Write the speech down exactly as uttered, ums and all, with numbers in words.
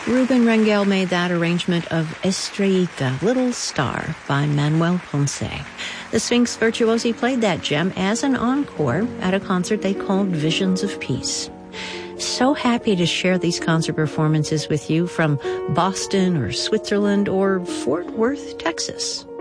Ruben Rangel made that arrangement of Estrellita, Little Star, by Manuel Ponce. The Sphinx Virtuosi played that gem as an encore at a concert they called Visions of Peace. So happy to share these concert performances with you from Boston or Switzerland or Fort Worth, Texas.